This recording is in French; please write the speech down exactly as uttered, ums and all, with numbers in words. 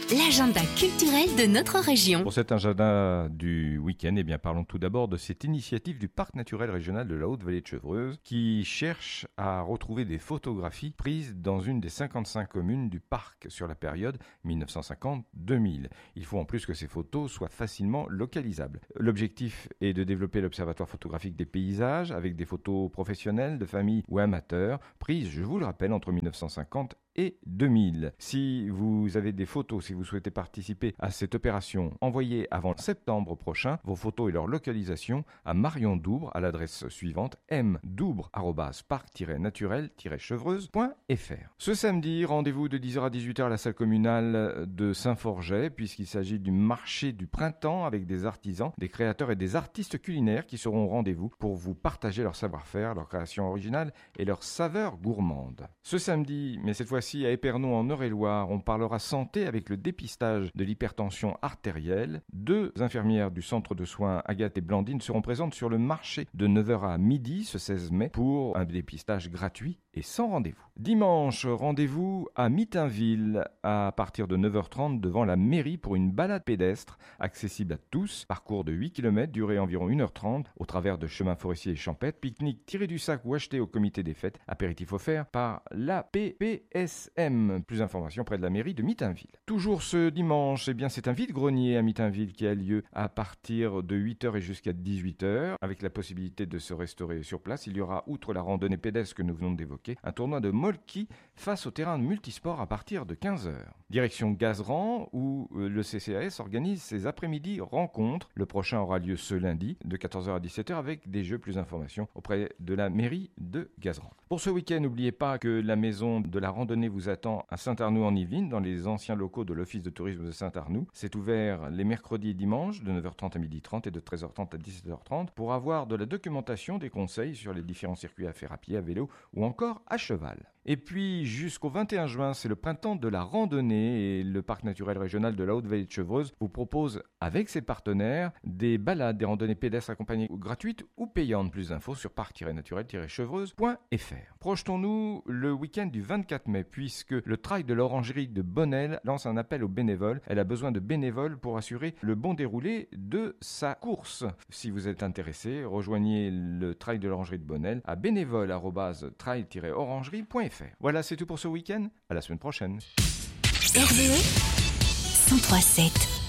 l'agenda culturel de notre région. Pour cet agenda du week-end, eh bien, parlons tout d'abord de cette initiative du Parc naturel régional de la Haute-Vallée de Chevreuse qui cherche à retrouver des photographies prises dans une des cinquante-cinq communes du parc sur la période dix-neuf cent cinquante à deux mille. Il faut en plus que ces photos soient facilement localisables. L'objectif est de développer l'observatoire photographique des paysages avec des photos professionnelles, de familles ou amateurs, prises, je vous le rappelle, entre dix-neuf cent cinquante et deux mille. Si vous avez des photos, si vous souhaitez participer à cette opération, envoyez avant septembre prochain vos photos et leur localisation à Marion Doubre à l'adresse suivante m doubre arobase parc tiret naturel tiret chevreuse point f r. Ce samedi, rendez-vous de dix heures à dix-huit heures à la salle communale de Saint-Forget puisqu'il s'agit du marché du printemps avec des artisans, des créateurs et des artistes culinaires qui seront au rendez-vous pour vous partager leur savoir-faire, leur création originale et leurs saveurs gourmandes. Ce samedi, mais cette fois Voici à Épernon en Eure-et-Loire, on parlera santé avec le dépistage de l'hypertension artérielle. Deux infirmières du centre de soins Agathe et Blandine seront présentes sur le marché de neuf heures à midi ce seize mai pour un dépistage gratuit et sans rendez-vous. Dimanche, rendez-vous à Mitainville à partir de neuf heures trente devant la mairie pour une balade pédestre accessible à tous. Parcours de huit kilomètres, durée environ une heure trente au travers de chemins forestiers et champêtres. Pique-nique tiré du sac ou acheté au comité des fêtes. Apéritif offert par la P P S. Plus d'informations près de la mairie de Mitainville. Toujours ce dimanche, eh bien, c'est un vide-grenier à Mitainville qui a lieu à partir de huit heures et jusqu'à dix-huit heures, avec la possibilité de se restaurer sur place. Il y aura, outre la randonnée pédestre que nous venons d'évoquer, un tournoi de molki face au terrain de multisport à partir de quinze heures. Direction Gazeran, où le C C A S organise ses après-midi rencontres. Le prochain aura lieu ce lundi, de quatorze heures à dix-sept heures, avec des jeux. Plus d'informations auprès de la mairie de Gazeran. Pour ce week-end, n'oubliez pas que la maison de la randonnée vous attend à Saint-Arnoux-en-Yvelines, dans les anciens locaux de l'Office de tourisme de Saint-Arnoux. C'est ouvert les mercredis et dimanches de neuf heures trente à midi trente et de treize heures trente à dix-sept heures trente pour avoir de la documentation, des conseils sur les différents circuits à faire à pied, à vélo ou encore à cheval. Et puis jusqu'au vingt et un juin, c'est le printemps de la randonnée et le Parc naturel régional de la Haute-Vallée de Chevreuse vous propose avec ses partenaires des balades, des randonnées pédestres accompagnées gratuites ou payantes. Plus d'infos sur parc tiret naturel tiret chevreuse point f r. Projetons-nous le week-end du vingt-quatre mai puisque le trail de l'orangerie de Bonnel lance un appel aux bénévoles. Elle a besoin de bénévoles pour assurer le bon déroulé de sa course. Si vous êtes intéressé, rejoignez le trail de l'orangerie de Bonnel à bénévoles arobase trail tiret orangerie point f r. Voilà, c'est tout pour ce week-end. À la semaine prochaine. R V E cent trois sept